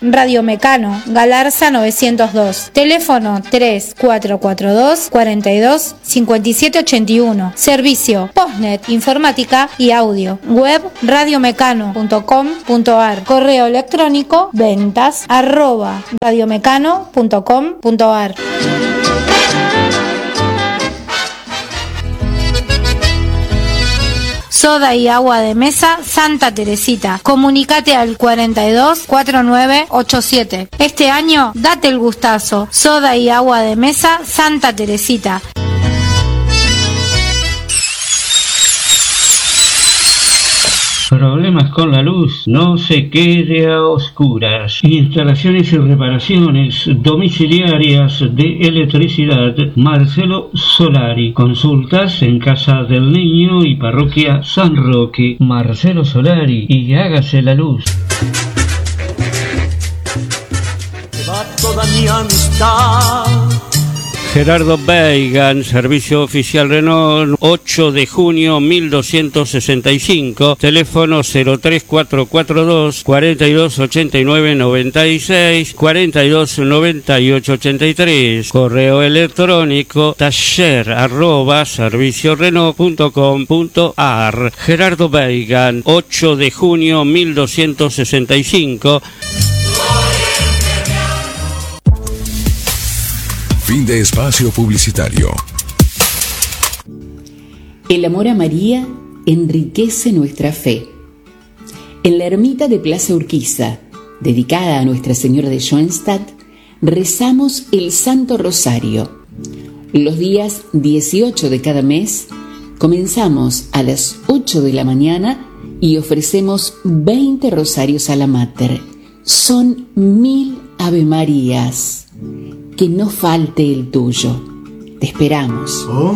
Radio Mecano, Galarza 902. Teléfono 3442 42 57 81. Servicio Postnet, informática y audio. Web radiomecano.com.ar. Correo electrónico ventas@radiomecano.com.ar. Soda y agua de mesa Santa Teresita. Comunicate al 42 4987. Este año date el gustazo. Soda y agua de mesa Santa Teresita. Problemas con la luz, no se quede a oscuras. Instalaciones y reparaciones domiciliarias de electricidad Marcelo Solari. Consultas en Casa del Niño y Parroquia San Roque. Marcelo Solari, y hágase la luz. Se va toda mi amistad. Gerardo Weigan, Servicio Oficial Renault, 8 de junio 1265, teléfono 03442 4289 96 4298 83, correo electrónico taller@serviciorenault.com.ar. Gerardo Weigan, 8 de junio 1265. Fin de espacio publicitario. El amor a María enriquece nuestra fe. En la ermita de Plaza Urquiza, dedicada a Nuestra Señora de Schoenstatt, rezamos el Santo Rosario. Los días 18 de cada mes comenzamos a las 8 de la mañana y ofrecemos 20 rosarios a la Mater. Son 1000 Ave Marías. Que no falte el tuyo. Te esperamos.